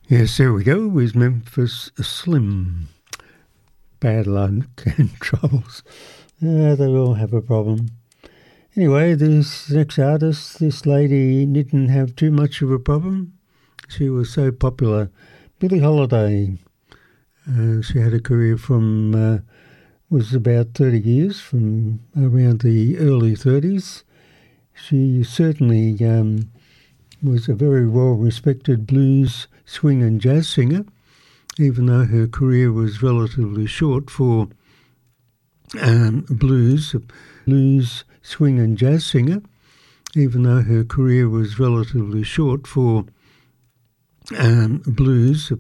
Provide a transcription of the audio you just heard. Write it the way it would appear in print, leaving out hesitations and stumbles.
Yes, there we go, with Memphis Slim. Bad luck and troubles. They all have a problem. Anyway, this next artist, this lady didn't have too much of a problem. She was so popular. Billie Holiday. She had a career from, was about 30 years, from around the early 30s. She certainly was a very well-respected blues, swing and jazz singer, even though her career was relatively short for blues, swing and jazz singer, even though her career was relatively short for blues,